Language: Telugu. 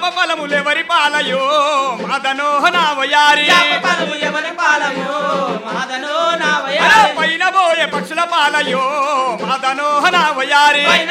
యాప ఫలములెవరి పాలయో మాదనో నా వయారి పైన పోయే పక్షుల పాలయో మాదనో నా వయారి